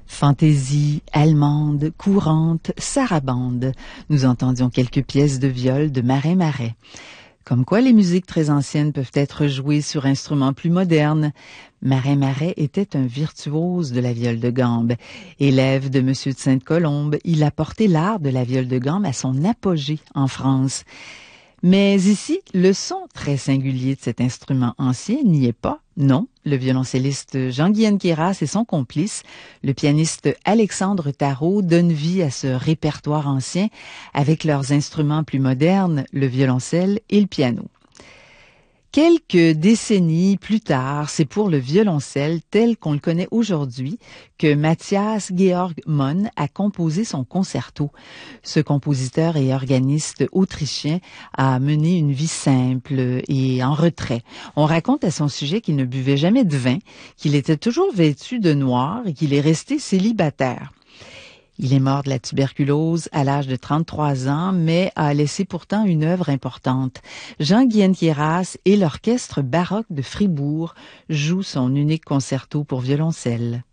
Fantaisie, allemande, courante, sarabande. Nous entendions quelques pièces de viol de Marais. Comme quoi les musiques très anciennes peuvent être jouées sur instruments plus modernes. Marais était un virtuose de la viole de gambe. Élève de Monsieur de Sainte-Colombe, il a porté l'art de la viole de gambe à son apogée en France. Mais ici, le son très singulier de cet instrument ancien n'y est pas. Non, le violoncelliste Jean-Guyenne Queyras et son complice, le pianiste Alexandre Tarot, donnent vie à ce répertoire ancien avec leurs instruments plus modernes, le violoncelle et le piano. Quelques décennies plus tard, c'est pour le violoncelle tel qu'on le connaît aujourd'hui que Matthias Georg Monn a composé son concerto. Ce compositeur et organiste autrichien a mené une vie simple et en retrait. On raconte à son sujet qu'il ne buvait jamais de vin, qu'il était toujours vêtu de noir et qu'il est resté célibataire. Il est mort de la tuberculose à l'âge de 33 ans, mais a laissé pourtant une œuvre importante. Jean-Guyenne Queyras et l'orchestre baroque de Fribourg jouent son unique concerto pour violoncelle.